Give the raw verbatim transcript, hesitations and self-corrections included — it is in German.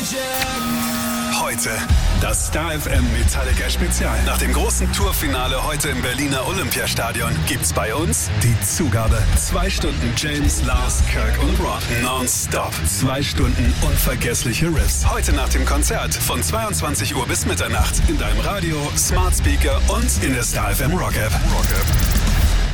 Heute das Star F M Metallica Spezial. Nach dem großen Tourfinale heute im Berliner Olympiastadion gibt's bei uns die Zugabe. Zwei Stunden James, Lars, Kirk und Ron. Nonstop. Zwei Stunden unvergessliche Riffs. Heute nach dem Konzert von zweiundzwanzig Uhr bis Mitternacht. In deinem Radio, Smart Speaker und in der Star F M Rock App. Rock App.